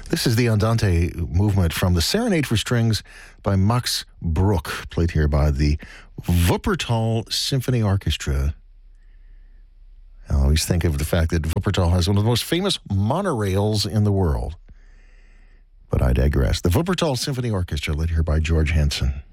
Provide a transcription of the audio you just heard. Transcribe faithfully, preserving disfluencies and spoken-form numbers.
This is the Andante movement from the Serenade for Strings by Max Bruch, played here by the Wuppertal Symphony Orchestra. I always think of the fact that Wuppertal has one of the most famous monorails in the world. But I digress. The Wuppertal Symphony Orchestra, led here by George Hansen.